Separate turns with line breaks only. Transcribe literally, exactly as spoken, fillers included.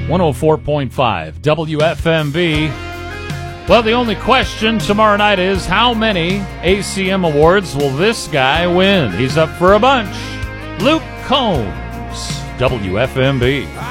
one oh four point five W F M V. Well, the only question tomorrow night is how many A C M awards will this guy win? He's up for a bunch. Luke Combs, W F M V.